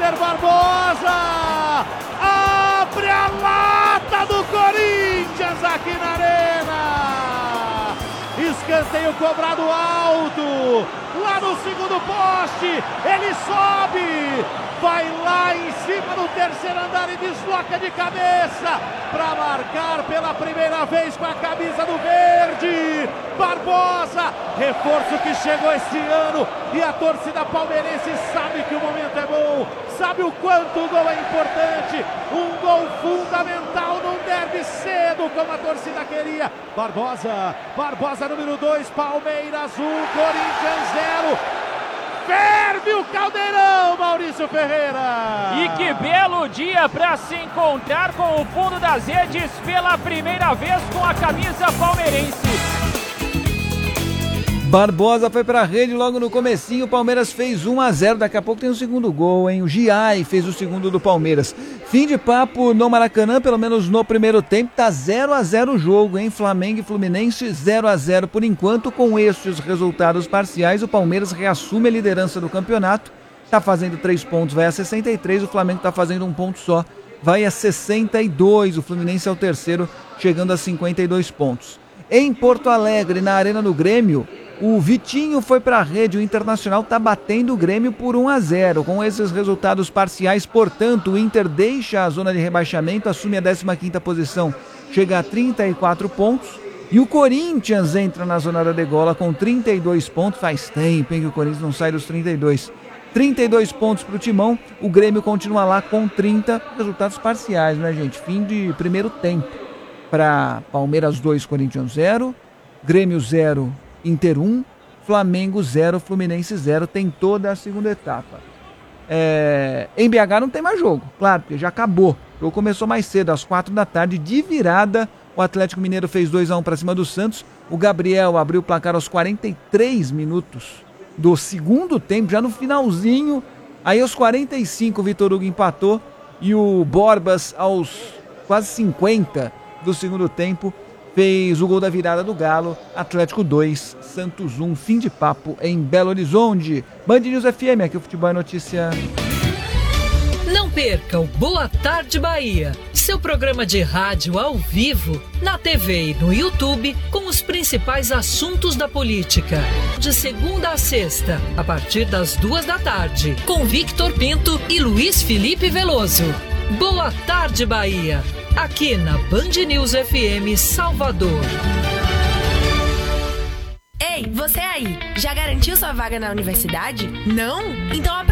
Éder Barbosa abre a lata do Corinthians aqui na Arena. Escanteio cobrado alto, lá no segundo poste, ele sobe, vai lá em cima do terceiro andar e desloca de cabeça para marcar pela primeira vez com a camisa do verde. Barbosa, reforço que chegou esse ano e a torcida palmeirense sabe que o momento é bom, sabe o quanto o gol é importante, um gol fundamental num derby cedo como a torcida queria. Barbosa número 2, Palmeiras 1, Corinthians 0. Ferve o caldeirão, Maurício Ferreira! E que belo dia para se encontrar com o fundo das redes pela primeira vez com a camisa palmeirense. Barbosa foi pra rede logo no comecinho, o Palmeiras fez 1-0, daqui a pouco tem o segundo gol, hein? O Giai fez o segundo do Palmeiras. Fim de papo no Maracanã, pelo menos no primeiro tempo, tá 0-0 o jogo, hein? Flamengo e Fluminense 0-0 por enquanto. Com estes resultados parciais, o Palmeiras reassume a liderança do campeonato, tá fazendo 3 pontos, vai a 63, o Flamengo tá fazendo 1 ponto só, vai a 62, o Fluminense é o terceiro, chegando a 52 pontos. Em Porto Alegre, na Arena do Grêmio, o Vitinho foi para a rede, o Internacional está batendo o Grêmio por 1-0. Com esses resultados parciais, portanto, o Inter deixa a zona de rebaixamento, assume a 15ª posição, chega a 34 pontos. E o Corinthians entra na zona da degola com 32 pontos. Faz tempo, hein, que o Corinthians não sai dos 32. 32 pontos para o Timão, o Grêmio continua lá com 30. Resultados parciais, né, gente? Fim de primeiro tempo. Para Palmeiras 2, Corinthians 0, Grêmio 0, Inter 1, Flamengo 0, Fluminense 0, tem toda a segunda etapa. Em BH não tem mais jogo, claro, porque já acabou. O jogo começou mais cedo, às 4 da tarde, de virada. O Atlético Mineiro fez 2-1 para cima do Santos. O Gabriel abriu o placar aos 43 minutos do segundo tempo, já no finalzinho. Aí aos 45 o Vitor Hugo empatou e o Borbas aos quase 50 do segundo tempo fez o gol da virada do Galo. Atlético 2, Santos 1, fim de papo em Belo Horizonte. Band News FM, aqui o Futebol é Notícia. Não perca o Boa Tarde Bahia, seu programa de rádio ao vivo, na TV e no YouTube, com os principais assuntos da política. De segunda a sexta, a partir das 2 da tarde, com Victor Pinto e Luiz Felipe Veloso. Boa Tarde Bahia, aqui na Band News FM Salvador. Ei, você aí, já garantiu sua vaga na universidade? Não? Então